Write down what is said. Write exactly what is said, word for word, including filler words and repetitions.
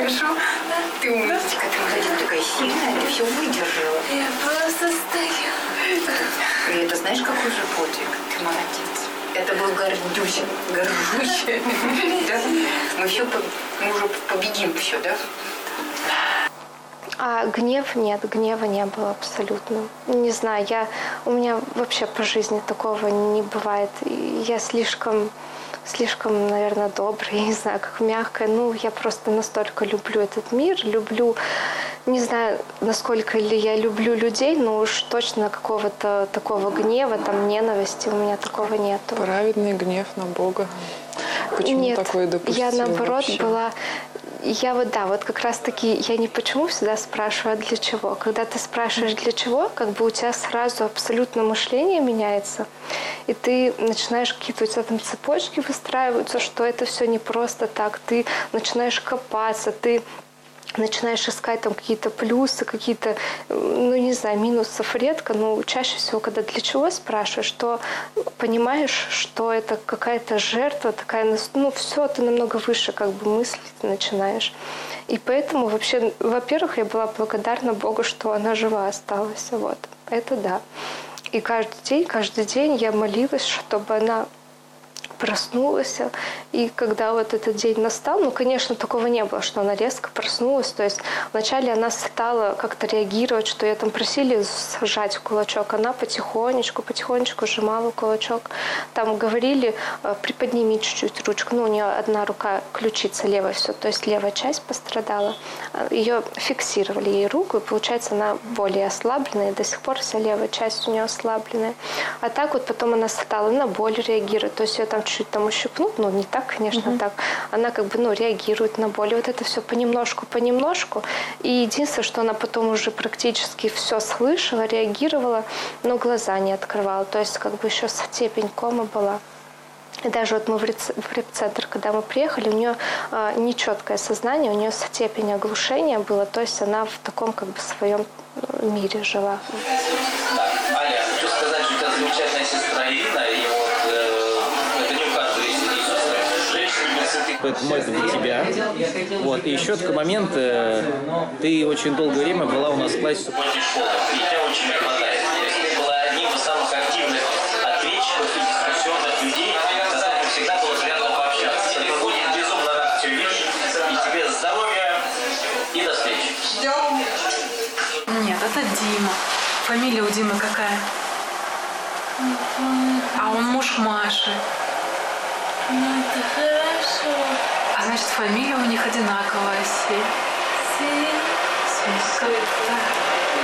хорошо? Да. Ты умничка, ты, кстати, такая сильная, ты все выдержала. Я просто стою. И это знаешь, какой же подвиг? Ты молодец. Это был гордюсь, горжусь. Мы все, мы уже победим все, да? А гнев нет, гнева не было абсолютно. Не знаю, я, у меня вообще по жизни такого не бывает. Я слишком, слишком, наверное, добрая, я не знаю, как мягкая. Ну, я просто настолько люблю этот мир, люблю, не знаю, насколько ли я люблю людей, но уж точно какого-то такого гнева, там, ненависти у меня такого нету. Праведный гнев на Бога. Почему Нет, такое допустил я наоборот вообще? была... Я вот, да, вот как раз-таки, я не почему всегда спрашиваю, а для чего. Когда ты спрашиваешь для чего, как бы у тебя сразу абсолютно мышление меняется, и ты начинаешь какие-то у тебя там цепочки выстраиваются, что это все не просто так. Ты начинаешь копаться, ты начинаешь искать там какие-то плюсы, какие-то, ну, не знаю, минусов редко, но чаще всего, когда для чего спрашиваешь, то понимаешь, что это какая-то жертва такая, ну, все, ты намного выше как бы мыслить начинаешь. И поэтому вообще, во-первых, я была благодарна Богу, что она жива осталась, вот, это да. И каждый день, каждый день я молилась, чтобы она проснулась, и когда вот этот день настал, ну, конечно, такого не было, что она резко проснулась, то есть вначале она стала как-то реагировать, что ее там просили сжать кулачок, она потихонечку, потихонечку сжимала кулачок, там говорили, приподними чуть-чуть ручку, ну, у нее одна рука, ключица левая все, то есть левая часть пострадала, ее фиксировали, ей руку, и получается она более ослабленная, и до сих пор вся левая часть у нее ослабленная, а так вот потом она стала на боль реагировать, то есть ее там чуть-чуть там ущипнут, ну, не так, конечно, mm-hmm. так. Она как бы, ну, реагирует на боль. И вот это все понемножку, понемножку. И единственное, что она потом уже практически все слышала, реагировала, но глаза не открывала. То есть как бы еще степень комы была. И даже вот мы в реп-центр, когда мы приехали, у нее а, нечеткое сознание, у нее степень оглушения была, то есть она в таком как бы своем мире жила. Так, Аля, хочу сказать, что у тебя замечательная сестра Ирина, и вот Поэтому это для тебя. Вот. И еще такой момент, э, ты очень долгое время была у нас в классе. Субботней школы. И тебя очень не хватает. То есть ты была одним из самых активных ответчиков и дискуссионных людей, с которыми всегда было приятно пообщаться. И будет безумно рад тебя видеть. И тебе здоровья и до встречи. Нет, это Дима. Фамилия у Димы какая? А он муж Маши. Ну, это хорошо. А значит, фамилия у них одинаковая. Си. Си. Си.